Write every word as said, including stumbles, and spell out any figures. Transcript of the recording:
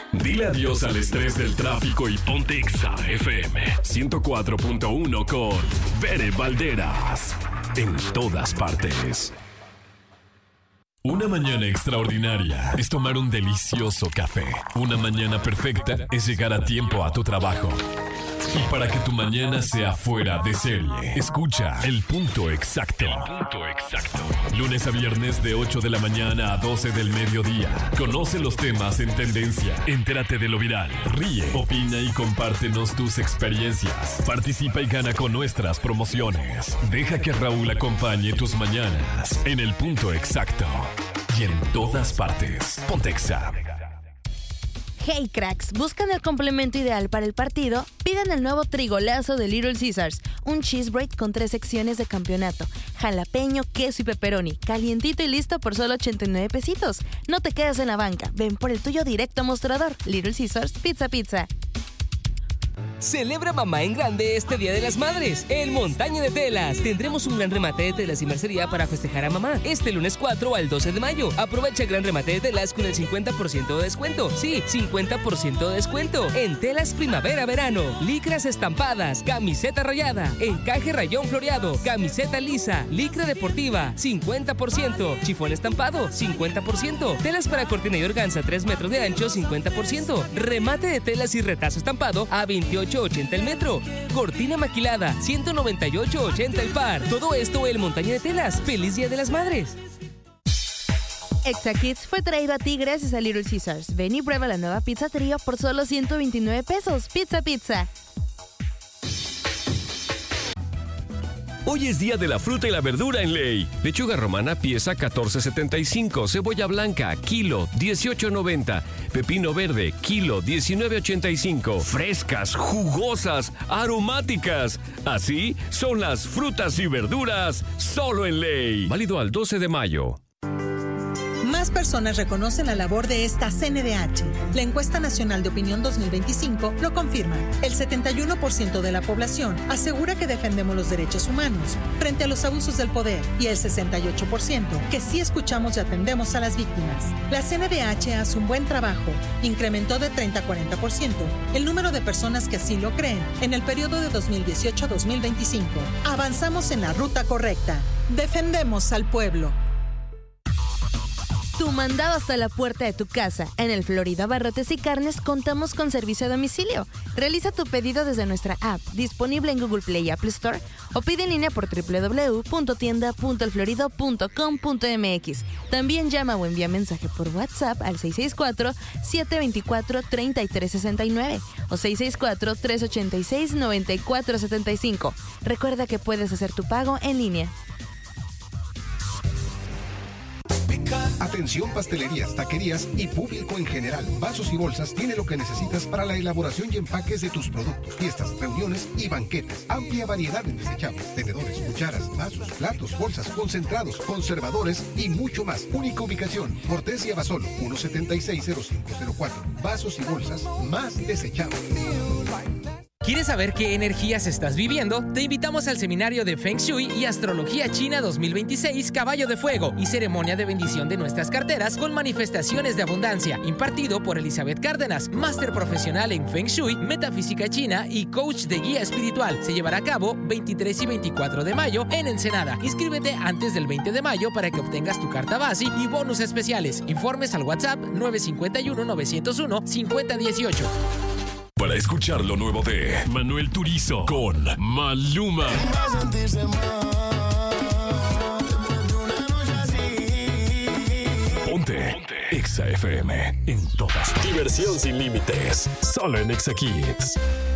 Dile adiós al estrés del tráfico y ponte Exa F M ciento cuatro punto uno con Bere Valderas. En todas partes. Una mañana extraordinaria es tomar un delicioso café. Una mañana perfecta es llegar a tiempo a tu trabajo. Y para que tu mañana sea fuera de serie, escucha El Punto Exacto. El Punto Exacto. Lunes a viernes de ocho de la mañana a doce del mediodía. Conoce los temas en tendencia. Entérate de lo viral. Ríe, opina y compártenos tus experiencias. Participa y gana con nuestras promociones. Deja que Raúl acompañe tus mañanas en El Punto Exacto. Y en todas partes. Ponte Exa. Hey cracks, ¿buscan el complemento ideal para el partido? Pidan el nuevo trigolazo de Little Caesars, un cheese bread con tres secciones de campeonato, jalapeño, queso y pepperoni, calientito y listo por solo ochenta y nueve pesitos. No te quedes en la banca, ven por el tuyo directo a mostrador. Little Caesars Pizza Pizza. Celebra mamá en grande este Día de las Madres. En Montaña de Telas tendremos un gran remate de telas y mercería para festejar a mamá. Este lunes cuatro al doce de mayo. Aprovecha el gran remate de telas con el cincuenta por ciento de descuento. Sí, cincuenta por ciento de descuento. En telas primavera-verano. Licras estampadas, camiseta rayada, encaje rayón floreado, camiseta lisa, licra deportiva, cincuenta por ciento. Chifón estampado, cincuenta por ciento. Telas para cortina y organza tres metros de ancho, cincuenta por ciento. Remate de telas y retazo estampado a veintiocho ochenta el metro. Cortina maquilada, ciento noventa y ocho ochenta el par. Todo esto en Montaña de Telas. ¡Feliz Día de las Madres! Exa Kids fue traído a ti gracias a Little Caesars. Ven y prueba la nueva pizza trío por solo ciento veintinueve pesos. Pizza Pizza. Hoy es día de la fruta y la verdura en Ley. Lechuga romana pieza catorce setenta y cinco, cebolla blanca kilo dieciocho noventa, pepino verde kilo diecinueve ochenta y cinco. Frescas, jugosas, aromáticas. Así son las frutas y verduras solo en Ley. Válido al doce de mayo. Más personas reconocen la labor de esta C N D H. La encuesta nacional de opinión dos mil veinticinco lo confirma. El setenta y uno por ciento de la población asegura que defendemos los derechos humanos frente a los abusos del poder y el sesenta y ocho por ciento que sí escuchamos y atendemos a las víctimas. La C N D H hace un buen trabajo. Incrementó de treinta a cuarenta por ciento el número de personas que así lo creen en el periodo de dos mil dieciocho a dos mil veinticinco. Avanzamos en la ruta correcta. Defendemos al pueblo. Tu mandado hasta la puerta de tu casa. En el Florida Abarrotes y Carnes contamos con servicio a domicilio. Realiza tu pedido desde nuestra app, disponible en Google Play y Apple Store, o pide en línea por doble u doble u doble u punto tienda punto el florido punto com punto m x. También llama o envía mensaje por WhatsApp al seis seis cuatro, siete dos cuatro, tres tres seis nueve o seis seis cuatro, tres ocho seis, nueve cuatro siete cinco. Recuerda que puedes hacer tu pago en línea. Atención pastelerías, taquerías y público en general. Vasos y bolsas tiene lo que necesitas para la elaboración y empaques de tus productos, fiestas, reuniones y banquetes. Amplia variedad en desechables, tenedores, cucharas, vasos, platos, bolsas, concentrados, conservadores y mucho más. Única ubicación, Cortés y Abasolo, uno setenta y seis cero cinco cero cuatro. Vasos y bolsas más desechables. ¿Quieres saber qué energías estás viviendo? Te invitamos al seminario de Feng Shui y Astrología China dos mil veintiséis Caballo de Fuego y ceremonia de bendición de nuestras carteras con manifestaciones de abundancia, impartido por Elizabeth Cárdenas, máster profesional en Feng Shui, metafísica china y coach de guía espiritual. Se llevará a cabo veintitrés y veinticuatro de mayo en Ensenada. Inscríbete antes del veinte de mayo para que obtengas tu carta base y bonus especiales. Informes al WhatsApp nueve cinco uno, nueve cero uno, cinco cero uno ocho. Para escuchar lo nuevo de Manuel Turizo con Maluma. Ponte, Ponte. Exa F M en todas. Diversión sin límites, solo en Exa Kids.